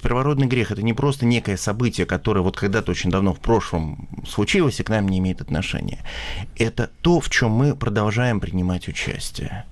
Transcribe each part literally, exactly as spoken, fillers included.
первородный грех – это не просто некое событие, которое вот когда-то очень давно в прошлом случилось и к нам не имеет отношения. Это то, в чем мы продолжаем принимать участие.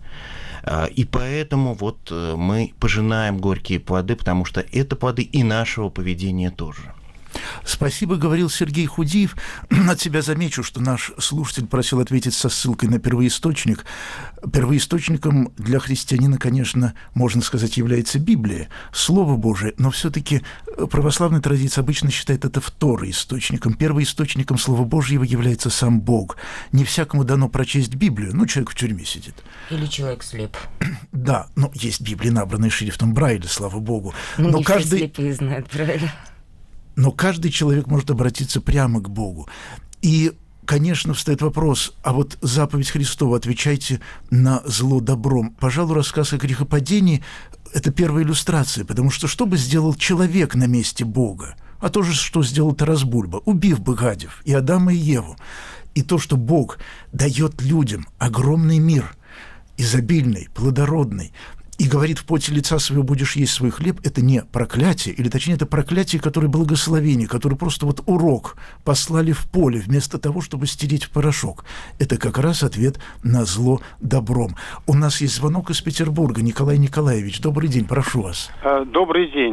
И поэтому вот мы пожинаем горькие плоды, потому что это плоды и нашего поведения тоже. Спасибо, говорил Сергей Худиев. От себя замечу, что наш слушатель просил ответить со ссылкой на первоисточник. Первоисточником для христианина, конечно, можно сказать, является Библия, Слово Божие, но все-таки православная традиция обычно считает это второисточником. Первоисточником Слова Божьего является сам Бог. Не всякому дано прочесть Библию, ну, человек в тюрьме сидит. Или человек слеп. Да, но есть Библии, набранные шрифтом Брайля, слава Богу. Ну, но не каждый... все слепые знают Брайля. Но каждый человек может обратиться прямо к Богу. И, конечно, встает вопрос, а вот заповедь Христова «Отвечайте на зло добром». Пожалуй, рассказ о грехопадении – это первая иллюстрация, потому что что бы сделал человек на месте Бога? А то же, что сделал Тарас Бульба, убив бы гадев и Адама, и Еву. И то, что Бог дает людям огромный мир, изобильный, плодородный, и говорит, в поте лица своего будешь есть свой хлеб, это не проклятие, или точнее, это проклятие, которое благословение, которое просто вот урок послали в поле, вместо того, чтобы стереть в порошок. Это как раз ответ на зло добром. У нас есть звонок из Петербурга. Николай Николаевич, добрый день, прошу вас. Добрый день.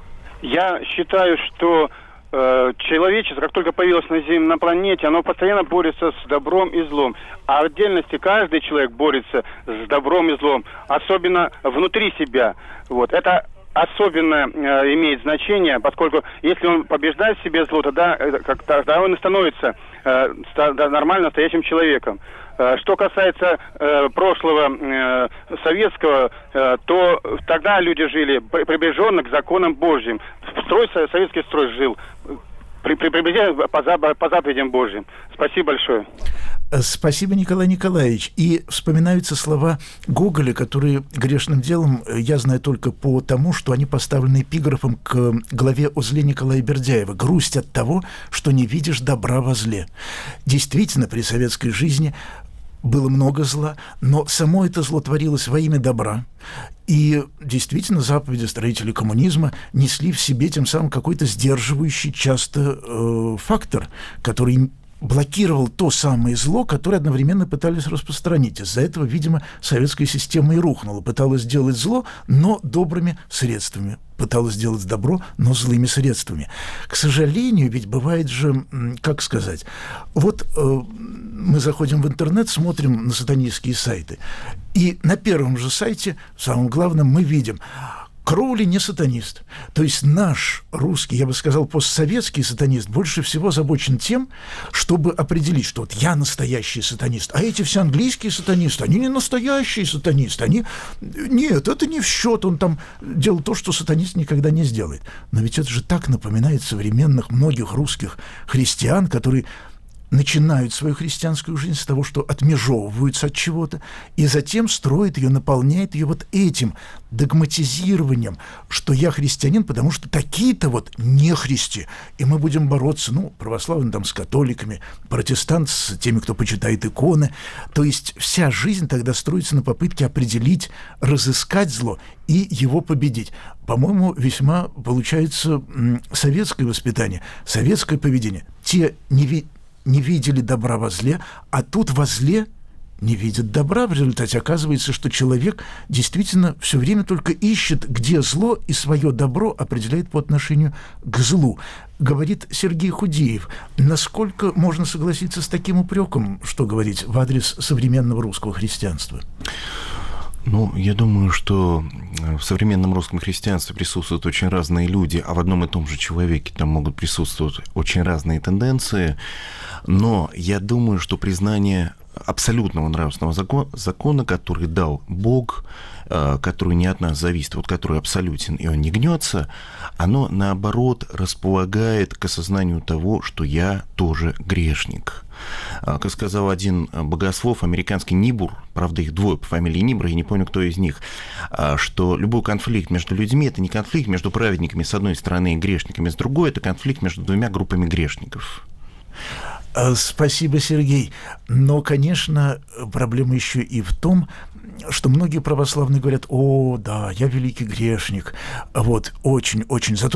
Я считаю, что человечество, как только появилось на Земле, на планете, оно постоянно борется с добром и злом. А в отдельности каждый человек борется с добром и злом, особенно внутри себя. Вот. Это особенно э, имеет значение, поскольку если он побеждает в себе зло, тогда, э, как, тогда он и становится э, ста, нормально настоящим человеком. Э, что касается э, прошлого э, советского, э, то тогда люди жили приближенно к законам Божьим. Строй, советский строй жил приблизительно по, по заповедям Божьим. Спасибо большое. Спасибо, Николай Николаевич. И вспоминаются слова Гоголя, которые грешным делом я знаю только по тому, что они поставлены эпиграфом к главе о зле Николая Бердяева. «Грусть от того, что не видишь добра во зле». Действительно, при советской жизни было много зла, но само это зло творилось во имя добра. И действительно, заповеди строителей коммунизма несли в себе тем самым какой-то сдерживающий часто э, фактор, который блокировал то самое зло, которое одновременно пытались распространить. Из-за этого, видимо, советская система и рухнула. Пыталась сделать зло, но добрыми средствами. Пыталась сделать добро, но злыми средствами. К сожалению, ведь бывает же, как сказать, вот э, мы заходим в интернет, смотрим на сатанистские сайты, и на первом же сайте, самым главным, мы видим: Кроули не сатанист. То есть наш русский, я бы сказал, постсоветский сатанист больше всего озабочен тем, чтобы определить, что вот я настоящий сатанист, а эти все английские сатанисты, они не настоящие сатанисты, они... Нет, это не в счет, он там делал то, что сатанист никогда не сделает. Но ведь это же так напоминает современных многих русских христиан, которые начинают свою христианскую жизнь с того, что отмежевываются от чего-то, и затем строят ее, наполняют ее вот этим догматизированием, что я христианин, потому что такие-то вот нехристи, и мы будем бороться, ну, православные там с католиками, протестанты с теми, кто почитает иконы. То есть вся жизнь тогда строится на попытке определить, разыскать зло и его победить. По-моему, весьма получается советское воспитание, советское поведение. Те не видят, не видели добра во зле, а тут во зле не видят добра. В результате оказывается, что человек действительно все время только ищет, где зло, и свое добро определяет по отношению к злу. Говорит Сергей Худиев. Насколько можно согласиться с таким упреком, что говорить, в адрес современного русского христианства? Ну, я думаю, что в современном русском христианстве присутствуют очень разные люди, а в одном и том же человеке там могут присутствовать очень разные тенденции. Но я думаю, что признание абсолютного нравственного закона, закона, который дал Бог, который не от нас зависит, вот который абсолютен, и он не гнется, оно, наоборот, располагает к осознанию того, что я тоже грешник. Как сказал один богослов, американский Нибур, правда, их двое по фамилии Нибур, я не помню, кто из них, что любой конфликт между людьми – это не конфликт между праведниками с одной стороны и грешниками с другой, это конфликт между двумя группами грешников. Спасибо, Сергей. Но, конечно, проблема еще и в том, что многие православные говорят: «О, да, я великий грешник». Вот, очень-очень. Зато